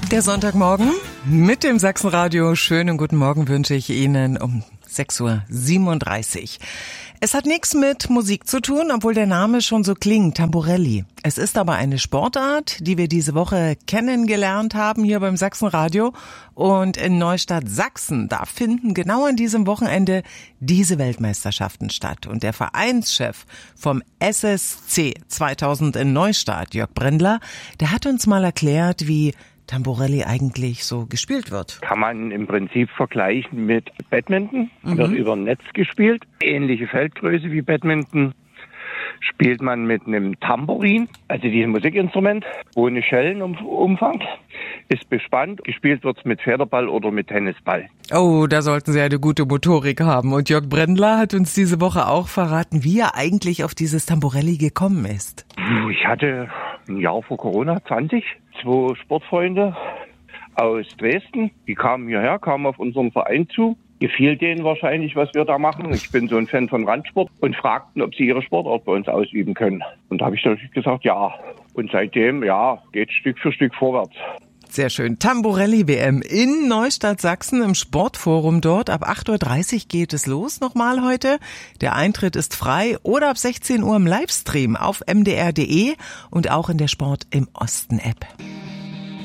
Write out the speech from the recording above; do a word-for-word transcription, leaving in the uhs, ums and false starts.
Der Sonntagmorgen mit dem Sachsenradio. Schönen guten Morgen wünsche ich Ihnen um sechs Uhr siebenunddreißig. Es hat nichts mit Musik zu tun, obwohl der Name schon so klingt, Tamburelli. Es ist aber eine Sportart, die wir diese Woche kennengelernt haben hier beim Sachsenradio. Und in Neustadt Sachsen, da finden genau an diesem Wochenende diese Weltmeisterschaften statt. Und der Vereinschef vom S S C zweitausend in Neustadt, Jörg Brendler, der hat uns mal erklärt, wie Tamburelli eigentlich so gespielt wird. Kann man im Prinzip vergleichen mit Badminton. Mhm. Wird über ein Netz gespielt. Ähnliche Feldgröße wie Badminton. Spielt man mit einem Tambourin, also diesem Musikinstrument, ohne Schellenumfang. Ist bespannt. Gespielt wird's mit Federball oder mit Tennisball. Oh, da sollten Sie eine gute Motorik haben. Und Jörg Brendler hat uns diese Woche auch verraten, wie er eigentlich auf dieses Tamburelli gekommen ist. Ich hatte ein Jahr vor Corona, zwanzig, zwei Sportfreunde aus Dresden. Die kamen hierher, kamen auf unseren Verein zu. Gefiel denen wahrscheinlich, was wir da machen. Ich bin so ein Fan von Randsport und fragten, ob sie ihre Sportart bei uns ausüben können. Und da habe ich natürlich gesagt, ja. Und seitdem, ja, geht Stück für Stück vorwärts. Sehr schön. Tamburelli W M in Neustadt Sachsen im Sportforum dort. Ab acht Uhr dreißig geht es los nochmal heute. Der Eintritt ist frei oder ab sechzehn Uhr im Livestream auf m d r punkt d e und auch in der Sport im Osten App.